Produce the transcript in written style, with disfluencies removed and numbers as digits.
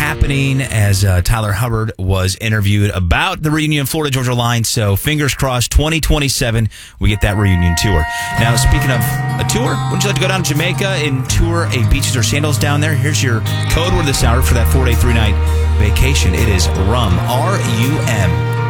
happening as Tyler Hubbard was interviewed about the reunion Florida Georgia Line. So fingers crossed, 2027, we get that reunion tour. Now, speaking of a tour, would you like to go down to Jamaica and tour a Beaches or Sandals down there? Here's your code word this hour for that 4-day, 3-night vacation. It is RUM, RUM.